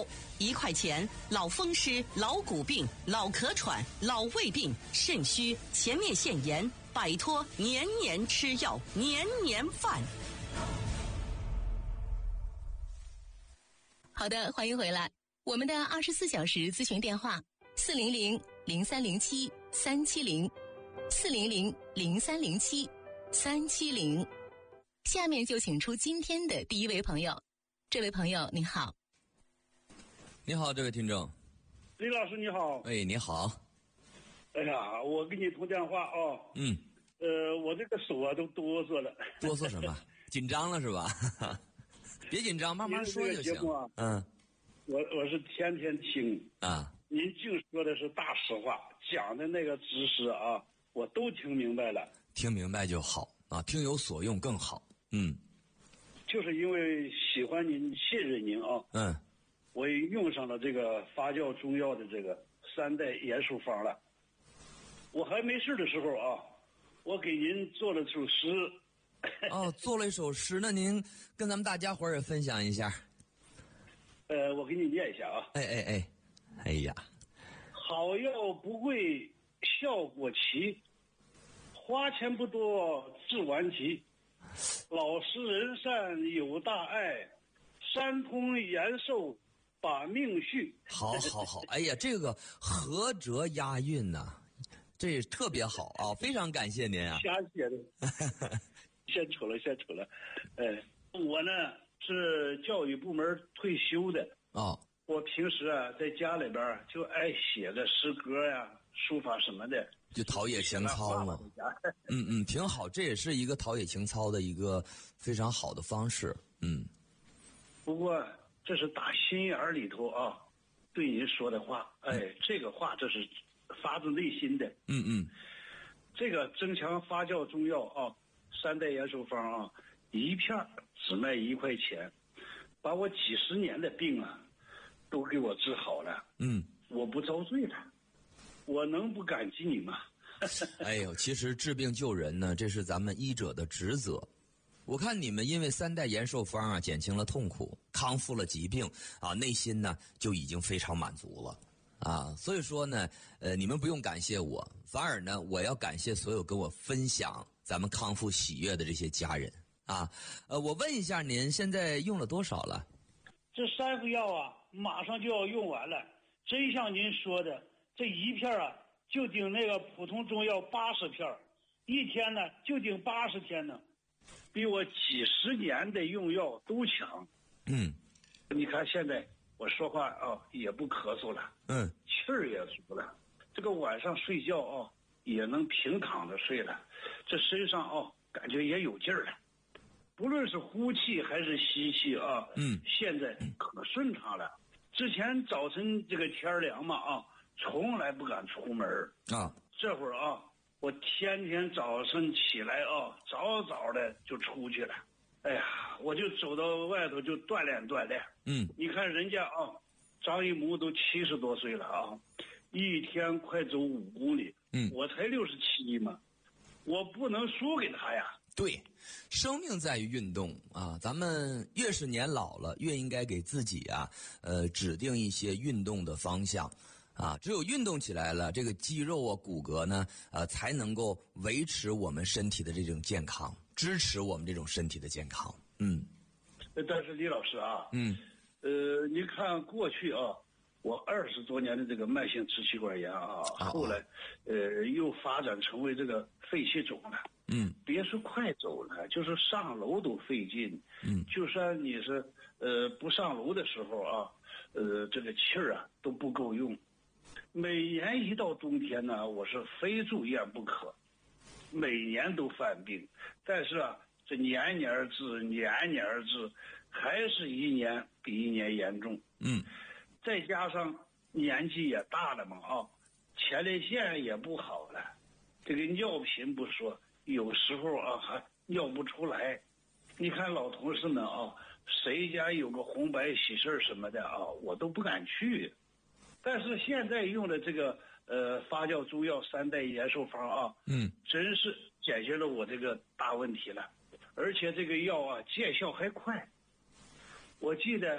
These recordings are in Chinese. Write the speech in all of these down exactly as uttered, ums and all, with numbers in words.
好，一块钱，老风湿、老骨病、老咳喘、老胃病、肾虚、前列腺炎，摆脱年年吃药、年年犯。 好的，欢迎回来。我们的二十四小时咨询电话：四零零零三零七三七零，四零零零三零七三七零。下面就请出今天的第一位朋友。这位朋友，你好。 你好，这位听众。 李老师你好。 哎，你好。 哎呀，我跟你通电话哦。 嗯。 呃，我这个手啊都哆嗦了。 哆嗦什么？紧张了是吧？别紧张，慢慢说就行。 啊、 嗯。 我我是天天听啊。 您净说的是大实话，讲的那个知识啊，我都听明白了。 听明白就好啊，听有所用更好。嗯。 就是因为喜欢您、信任您啊。 嗯。 我也用上了这个发酵中药的这个三代延寿方了。我还没事的时候啊，我给您做了首诗。 哦，做了一首诗，那您跟咱们大家伙儿也分享一下。 呃，我给你念一下啊。 哎哎哎，哎呀， 好药不贵，效果奇，花钱不多，治顽疾。老实人善有大爱，三通延寿把命续。 好好好，哎呀，这个合辙押韵呐、啊，这特别好啊，非常感谢您啊。 瞎写的。献丑了，献丑了。呃，我呢是教育部门退休的。 哦。 我平时啊在家里边就爱写个诗歌呀、书法什么的， 就陶冶情操嘛。嗯嗯，挺好，这也是一个陶冶情操的一个非常好的方式。嗯。 不过这是打心眼里头啊，对您说的话。哎，嗯、这个话这是发自内心的。 嗯嗯。 这个增强发酵中药啊，三代延寿方啊，一片只卖一块钱，把我几十年的病啊都给我治好了。 嗯， 我不遭罪了，我能不感激你吗？ 哎呦，其实治病救人呢，这是咱们医者的职责。我看你们因为三代延寿方啊，减轻了痛苦，康复了疾病啊，内心呢就已经非常满足了啊。所以说呢，呃，你们不用感谢我，反而呢，我要感谢所有跟我分享咱们康复喜悦的这些家人啊。呃，我问一下您现在用了多少了？ 这三副药啊，马上就要用完了。真像您说的，这一片啊，就顶那个普通中药八十片，一天呢就顶八十天呢，比我几十年的用药都强。 嗯， 你看现在我说话啊也不咳嗽了， 嗯， 气儿也足了，这个晚上睡觉啊也能平躺着睡了，这身上啊感觉也有劲儿了。不论是呼气还是吸气啊， 嗯， 现在可顺畅了。之前早晨这个天凉嘛啊，从来不敢出门啊。 这会儿啊，我天天早晨起来啊，早早的就出去了。哎呀，我就走到外头就锻炼锻炼。 嗯， 你看人家啊，张一谋都七十多岁了啊，一天快走五公里。 嗯， 我才六十七嘛，我不能输给他呀。 对，生命在于运动啊！咱们越是年老了，越应该给自己啊，呃，指定一些运动的方向啊。只有运动起来了，这个肌肉啊、骨骼呢，呃，才能够维持我们身体的这种健康，支持我们这种身体的健康。嗯。 但是李老师啊， 嗯， 呃，你看过去啊，我二十多年的这个慢性支气管炎啊，后来呃又发展成为这个肺气肿了。 嗯， 别说快走了，就是上楼都费劲。 嗯， 就算你是呃不上楼的时候啊，呃这个气儿啊都不够用。每年一到冬天呢，我是非住院不可，每年都犯病。但是啊，这年年而至，年年而至，还是一年比一年严重。 嗯， 再加上年纪也大了嘛啊，前列腺也不好了，这个尿频不说。有时候啊还尿不出来，你看老同事们啊，谁家有个红白喜事什么的啊，我都不敢去。但是现在用的这个呃发酵中药三代延寿方啊， 嗯， 真是解决了我这个大问题了，而且这个药啊见效还快。我记得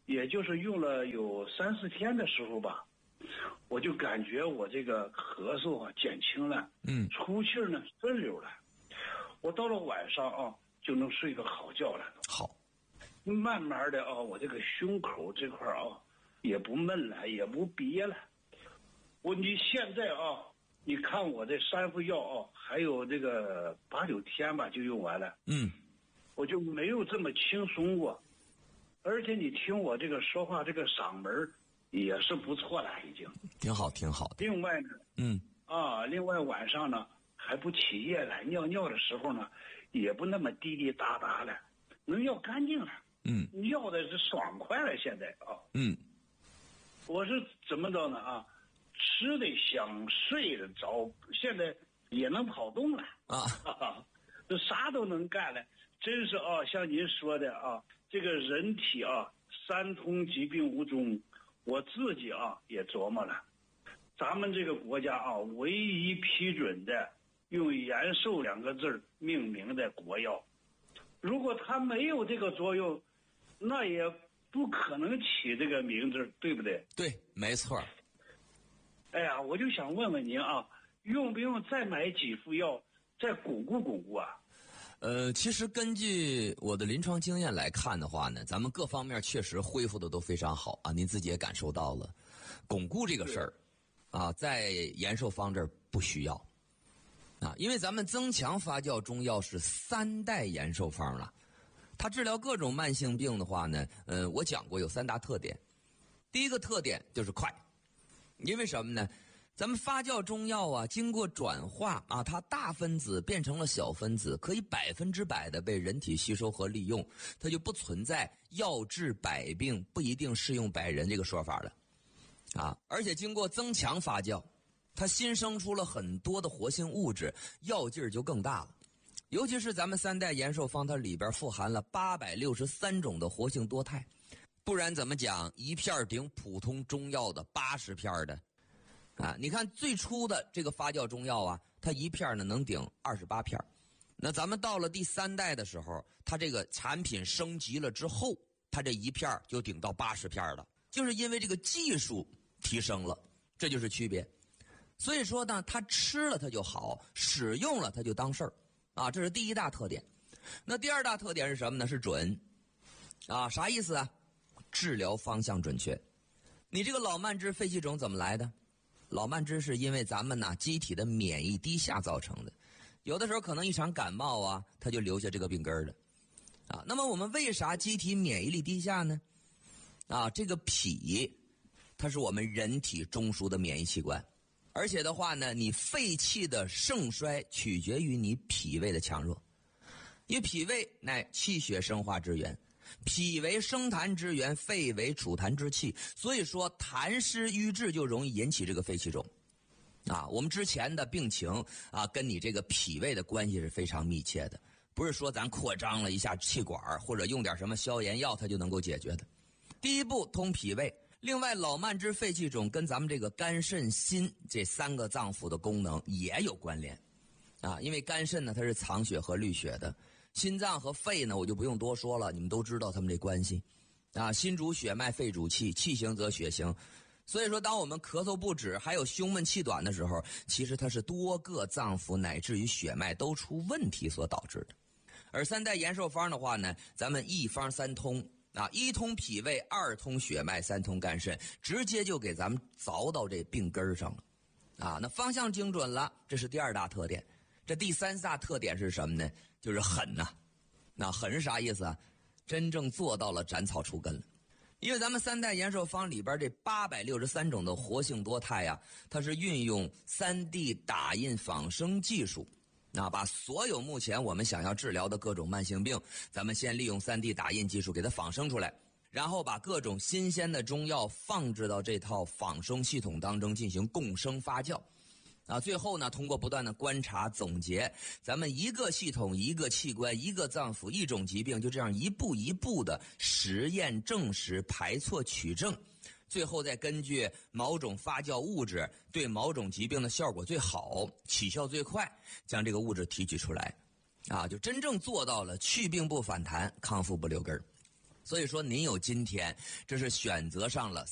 也就是用了有三四天的时候吧，我就感觉我这个咳嗽啊减轻了， 嗯， 出气呢顺溜了，我到了晚上啊就能睡个好觉了。 好， 慢慢的啊，我这个胸口这块啊也不闷了，也不憋了。我你现在啊，你看我这三副药啊，还有这个八九天吧就用完了， 嗯， 我就没有这么轻松过。而且你听我这个说话，这个嗓门也是不错了，已经挺好，挺好的。 另外呢， 嗯， 啊，另外晚上呢还不起夜了，尿尿的时候呢也不那么滴滴答答了，能尿干净了。 嗯， 尿的是爽快了，现在啊。 嗯， 我是怎么着呢啊？吃的香，睡得着，现在也能跑动了啊， 这啥都能干了，真是啊，像您说的啊，这个人体啊，三通疾病无踪，我自己啊也琢磨了，咱们这个国家啊，唯一批准的用延寿两个字命名的国药，如果它没有这个作用，那也不可能起这个名字，对不对？ 对，没错。 哎呀，我就想问问您啊，用不用再买几副药，再巩固巩固啊？ 呃，其实根据我的临床经验来看的话呢，咱们各方面确实恢复的都非常好啊，您自己也感受到了。巩固这个事儿，啊，在延寿方这儿不需要，啊，因为咱们增强发酵中药是三代延寿方了，它治疗各种慢性病的话呢，呃，我讲过有三大特点，第一个特点就是快。因为什么呢？咱们发酵中药啊，经过转化啊，它大分子变成了小分子，可以百分之百的被人体吸收和利用，它就不存在药治百病不一定适用百人这个说法了，啊！而且经过增强发酵，它新生出了很多的活性物质，药劲儿就更大了。尤其是咱们三代延寿方，它里边富含了八百六十三种的活性多肽。不然怎么讲一片顶普通中药的八十片的，啊，你看最初的这个发酵中药啊，它一片呢能顶二十八片，那咱们到了第三代的时候，它这个产品升级了之后，它这一片就顶到八十片了，就是因为这个技术提升了，这就是区别。所以说呢，它吃了它就好，使用了它就当事儿，啊，这是第一大特点。那第二大特点是什么呢？是准，啊，啥意思啊？治疗方向准确。你这个老慢支肺气肿怎么来的？老慢支是因为咱们呢机体的免疫低下造成的，有的时候可能一场感冒啊，它就留下这个病根了啊。那么我们为啥机体免疫力低下呢？啊，这个脾它是我们人体中枢的免疫器官，而且的话呢，你肺气的盛衰取决于你脾胃的强弱，因为脾胃乃气血生化之源，脾为生痰之源，肺为储痰之器，所以说痰湿瘀滞就容易引起这个肺气肿啊。我们之前的病情啊，跟你这个脾胃的关系是非常密切的，不是说咱扩张了一下气管或者用点什么消炎药它就能够解决的。第一步通脾胃，另外老慢支肺气肿跟咱们这个肝肾心这三个脏腑的功能也有关联啊，因为肝肾呢它是藏血和滤血的，心脏和肺呢，我就不用多说了，你们都知道他们这关系，啊，心主血脉，肺主气，气行则血行。所以说，当我们咳嗽不止，还有胸闷气短的时候，其实它是多个脏腑乃至于血脉都出问题所导致的。而三代延寿方的话呢，咱们一方三通啊，一通脾胃，二通血脉，三通肝肾，直接就给咱们凿到这病根上了，啊，那方向精准了，这是第二大特点。这第三大特点是什么呢？就是狠呐、啊，那狠是啥意思啊？真正做到了斩草除根了。因为咱们三代延寿方里边这八百六十三种的活性多肽啊，它是运用 三 D 打印仿生技术，那把所有目前我们想要治疗的各种慢性病，咱们先利用 三 D 打印技术给它仿生出来，然后把各种新鲜的中药放置到这套仿生系统当中进行共生发酵。啊，最后呢，通过不断的观察总结，咱们一个系统、一个器官、一个脏腑、一种疾病，就这样一步一步的实验证实、排错取证，最后再根据某种发酵物质对某种疾病的效果最好、起效最快，将这个物质提取出来，啊，就真正做到了去病不反弹，康复不留根儿。 所以说您有今天，这是选择上了